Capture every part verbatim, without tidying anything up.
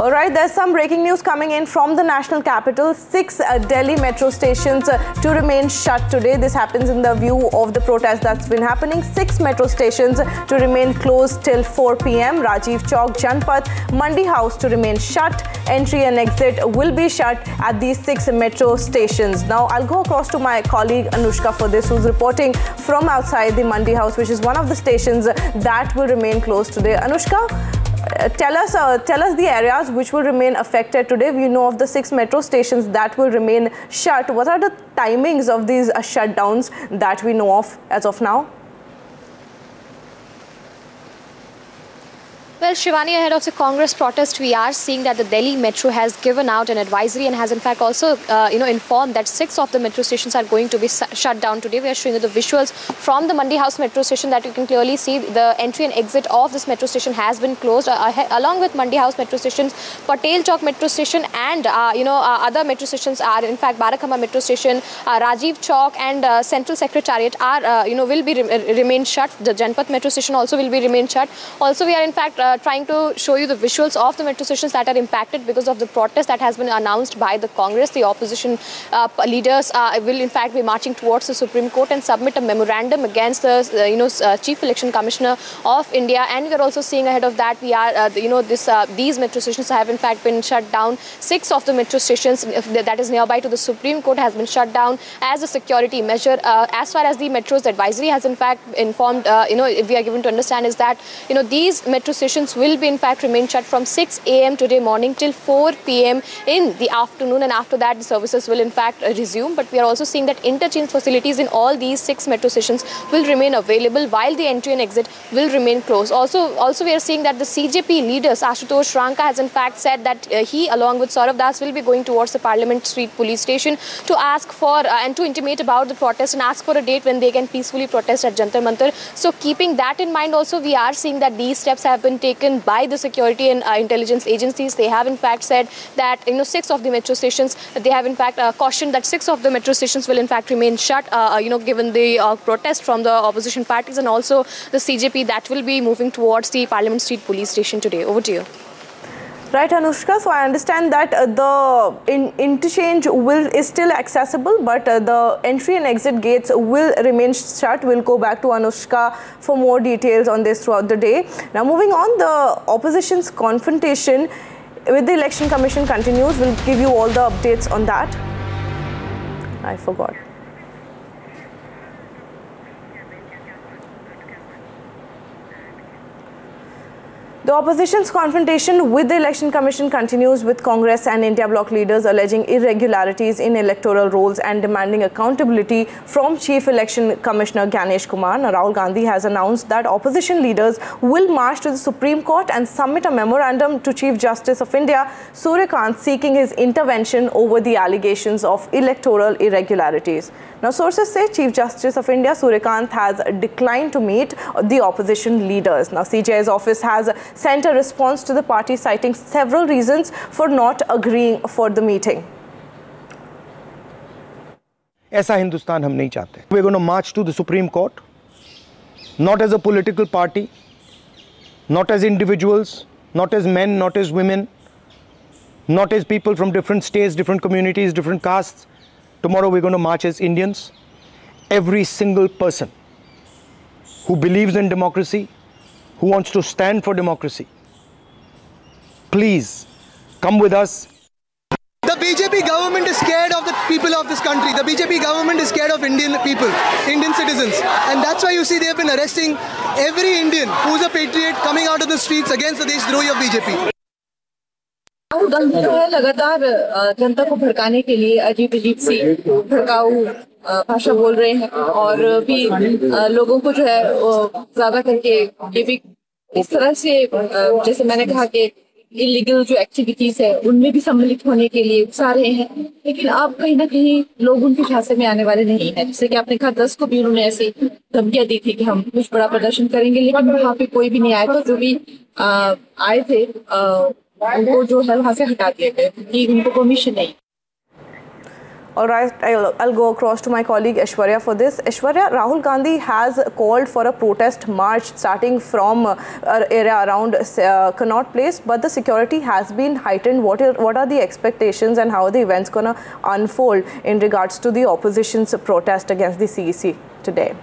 All right, there's some breaking news coming in from the national capital. Six uh, Delhi metro stations uh, to remain shut today. This happens in the view of the protest that's been happening. Six metro stations to remain closed till four p m Rajiv Chowk, Janpath, Mandi House to remain shut. Entry and exit will be shut at these six metro stations. Now, I'll go across to my colleague Anushka for this, who's reporting from outside the Mandi House, which is one of the stations that will remain closed today. Anushka, Uh, tell us, uh, tell us the areas which will remain affected today. We know of the six metro stations that will remain shut. What are the timings of these uh, shutdowns that we know of as of now? Well, Shivani, ahead of the Congress protest, we are seeing that the Delhi Metro has given out an advisory and has in fact also, uh, you know, informed that six of the metro stations are going to be shut down today. We are showing you the visuals from the Mandi House metro station that you can clearly see the entry and exit of this metro station has been closed. Uh, along with Mandi House metro stations, Patel Chowk metro station and, uh, you know, uh, other metro stations are in fact Barakhama metro station, uh, Rajiv Chowk and uh, Central Secretariat are, uh, you know, will be re remain shut. The Janpath metro station also will be remain shut. Also, we are in fact uh, trying to show you the visuals of the metro stations that are impacted because of the protest that has been announced by the Congress. The opposition uh, leaders uh, will in fact be marching towards the Supreme Court and submit a memorandum against the uh, you know uh, Chief Election Commissioner of India. And we are also seeing ahead of that we are uh, you know this uh, these metro stations have in fact been shut down. Six of the metro stations that is nearby to the Supreme Court has been shut down as a security measure. Uh, as far as the metro's advisory has in fact informed, uh, you know we are given to understand is that you know these metro stations will be in fact remain shut from six a m today morning till four p m in the afternoon, and after that the services will in fact resume. But we are also seeing that interchange facilities in all these six metro stations will remain available while the entry and exit will remain closed. Also, also we are seeing that the C J P leaders Ashutosh Ranka has in fact said that uh, he along with Saurav Das will be going towards the Parliament Street police station to ask for uh, and to intimate about the protest and ask for a date when they can peacefully protest at Jantar Mantar. So keeping that in mind, also we are seeing that these steps have been taken by the security and uh, intelligence agencies. They have in fact said that you know six of the metro stations, they have in fact uh, cautioned that six of the metro stations will in fact remain shut, uh, you know given the uh, protest from the opposition parties and also the C J P that will be moving towards the Parliament Street police station today. Over to you. Right, Anushka. So I understand that uh, the in interchange will is still accessible, but uh, the entry and exit gates will remain shut. We'll go back to Anushka for more details on this throughout the day. Now, moving on, the opposition's confrontation with the Election Commission continues. We'll give you all the updates on that. I forgot. The opposition's confrontation with the Election Commission continues, with Congress and India Bloc leaders alleging irregularities in electoral rolls and demanding accountability from Chief Election Commissioner Gyanesh Kumar. Now, Rahul Gandhi has announced that opposition leaders will march to the Supreme Court and submit a memorandum to Chief Justice of India, Surya Kant, seeking his intervention over the allegations of electoral irregularities. Now, sources say Chief Justice of India, Surya Kant, has declined to meet the opposition leaders. Now, C J I's office has sent a response to the party citing several reasons for not agreeing for the meeting. ऐसा हिंदुस्तान हम नहीं चाहते. We're going to march to the Supreme Court, not as a political party, not as individuals, not as men, not as women, not as people from different states, different communities, different castes. Tomorrow we're going to march as Indians. Every single person who believes in democracy, who wants to stand for democracy, please come with us. The B J P government is scared of the people of this country. The B J P government is scared of Indian people, Indian citizens. And that's why you see they have been arresting every Indian who's a patriot coming out of the streets against the Deshdrohi of B J P. Rahul Gandhi जो है लगातार जनता को भड़काने के लिए अजीब अजीब सी भड़काऊ भाषा बोल रहे हैं और भी लोगों को जो है ज्यादा करके ये भी इस तरह से जैसे मैंने कहा कि इलीगल जो एक्टिविटीज है उनमें भी सम्मिलित होने के लिए उकसा रहे हैं, लेकिन अब कहीं ना कहीं लोग उनके झांसे में आने वाले नहीं है। जैसे कि आपने कहा दस को भी उन्होंने ऐसी धमकियां दी थी कि हम कुछ बड़ा प्रदर्शन करेंगे, लेकिन वहाँ पे कोई भी नहीं आया था। जो भी आए थे उनको जो है वहाँ से हटा दिया गया क्योंकि उनको परमिशन नहीं। All right, I'll, I'll go across to my colleague Aishwarya for this. Aishwarya, Rahul Gandhi has called for a protest march starting from uh, area around uh, Connaught Place, but the security has been heightened. What are, what are the expectations and how are the events going to unfold in regards to the opposition's protest against the C E C today?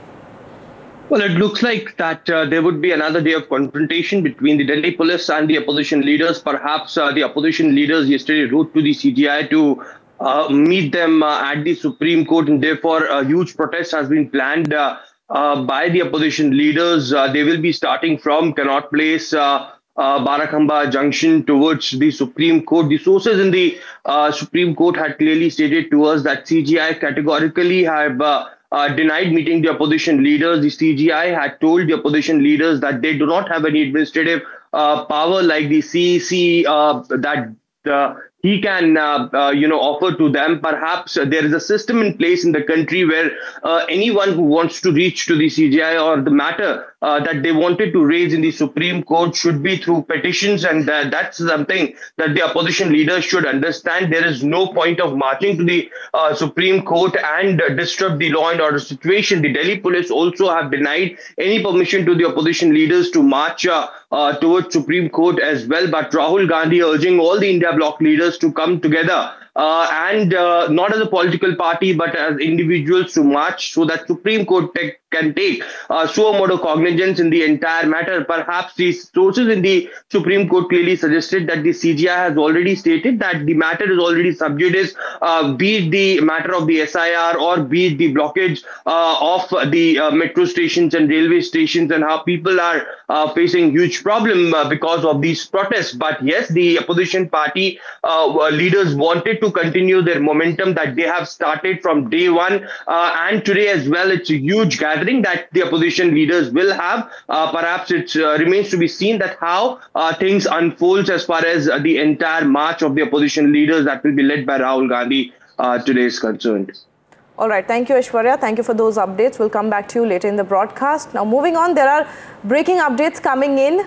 Well, it looks like that uh, there would be another day of confrontation between the Delhi police and the opposition leaders. Perhaps uh, the opposition leaders yesterday wrote to the C G I to Uh, meet them uh, at the Supreme Court, and therefore a huge protest has been planned uh, uh, by the opposition leaders. Uh, they will be starting from Connaught Place, uh, uh, Barakhamba Junction towards the Supreme Court. The sources in the uh, Supreme Court had clearly stated to us that C G I categorically have uh, uh, denied meeting the opposition leaders. The C G I had told the opposition leaders that they do not have any administrative uh, power like the C E C uh, that uh, he can, uh, uh, you know, offer to them. Perhaps uh, there is a system in place in the country where uh, anyone who wants to reach to the C G I or the matter uh, that they wanted to raise in the Supreme Court should be through petitions, and uh, that's something that the opposition leaders should understand. There is no point of marching to the uh, Supreme Court and uh, disrupt the law and order situation. The Delhi police also have denied any permission to the opposition leaders to march uh, uh, towards Supreme Court as well. But Rahul Gandhi urging all the India bloc leaders to come together uh, and uh, not as a political party but as individuals to march so that Supreme Court te- can take uh, suo modo cognizance in the entire matter. Perhaps the sources in the Supreme Court clearly suggested that the C G I has already stated that the matter is already sub judice, uh, be it the matter of the S I R or be it the blockage uh, of the uh, metro stations and railway stations, and how people are uh, facing huge problem uh, because of these protests. But yes, the opposition party uh, leaders wanted to continue their momentum that they have started from day one, uh, and today as well. It's a huge gathering that the opposition leaders will have. Uh, perhaps it uh, remains to be seen that how uh, things unfolds as far as uh, the entire march of the opposition leaders that will be led by Rahul Gandhi uh, today is concerned. All right. Thank you, Aishwarya. Thank you for those updates. We'll come back to you later in the broadcast. Now, moving on, there are breaking updates coming in.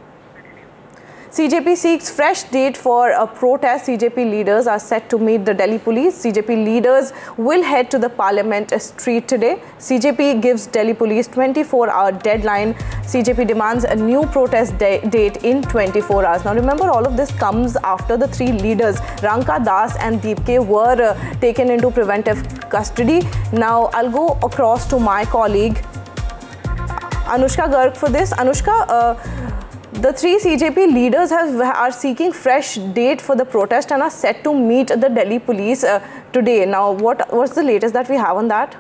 C J P seeks fresh date for a protest. C J P leaders are set to meet the Delhi police. C J P leaders will head to the Parliament Street today. C J P gives Delhi police twenty-four hour deadline. C J P demands a new protest date in twenty-four hours. Now remember, all of this comes after the three leaders, Ranka Das and Deep K, were uh, taken into preventive custody. Now I'll go across to my colleague Anushka Garg for this. Anushka, uh, the three C J P leaders have, are seeking fresh date for the protest and are set to meet the Delhi police uh, today. Now, what what's the latest that we have on that?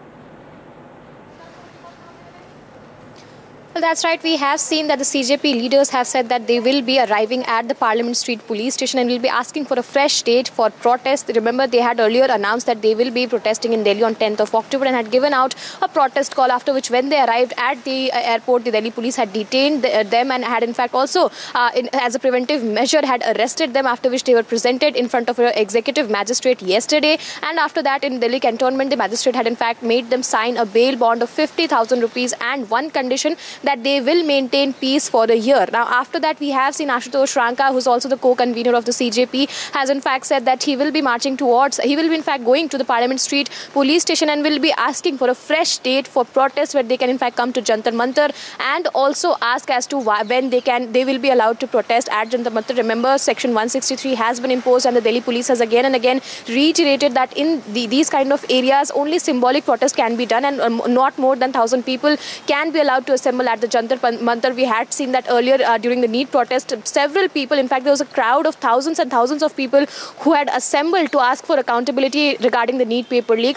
Well, that's right. We have seen that the C J P leaders have said that they will be arriving at the Parliament Street police station and will be asking for a fresh date for protest. Remember, they had earlier announced that they will be protesting in Delhi on tenth of October and had given out a protest call, after which when they arrived at the uh, airport, the Delhi police had detained the, uh, them and had in fact also, uh, in, as a preventive measure, had arrested them, after which they were presented in front of an executive magistrate yesterday. And after that, in Delhi cantonment, the magistrate had in fact made them sign a bail bond of fifty thousand rupees and one condition that they will maintain peace for a year. Now, after that, we have seen Ashutosh Ranka, who's also the co-convener of the C J P, has in fact said that he will be marching towards, he will be in fact going to the Parliament Street police station and will be asking for a fresh date for protest where they can in fact come to Jantar Mantar, and also ask as to why, when they can, they will be allowed to protest at Jantar Mantar. Remember, Section one sixty-three has been imposed and the Delhi police has again and again reiterated that in the, these kind of areas, only symbolic protest can be done and um, not more than one thousand people can be allowed to assemble at the Jantar Mantar. We had seen that earlier uh, during the NEET protest. Several people, in fact, there was a crowd of thousands and thousands of people who had assembled to ask for accountability regarding the NEET paper leaks.